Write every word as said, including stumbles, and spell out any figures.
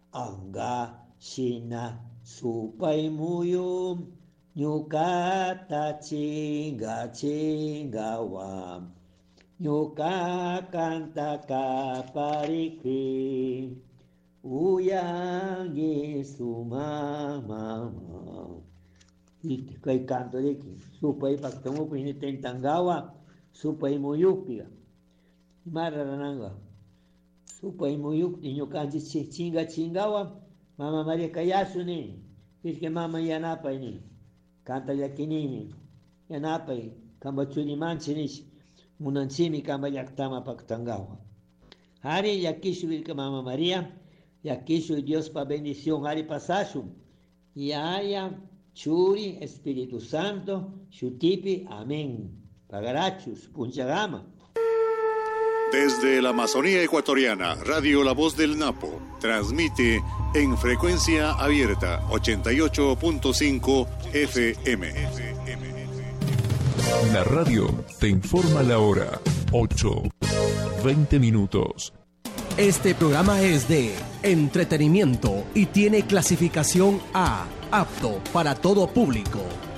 anga shina supay muyum ñukata chinga chingawa ñuka kanta kapariki uyangi sumama iti kay canto de ki supay paktamu pini tentangawa supay muyupi mararananga supay muyupi ñukanchi chinga chingawa mama María kayasuni que mama yanapay ni canta yakinini yanapay kamba churimanchinish munanchimi kamba yaktama paktangawa hari yakishu vilka mama María yakishu Dios pa bendición hari pasashu yaya churi Espíritu Santo shutipi amén pagarachus punchagama. Desde la Amazonía ecuatoriana, Radio La Voz del Napo transmite en frecuencia abierta ochenta y ocho punto cinco F M. La radio te informa la hora, ocho, veinte minutos. Este programa es de entretenimiento y tiene clasificación A, apto para todo público.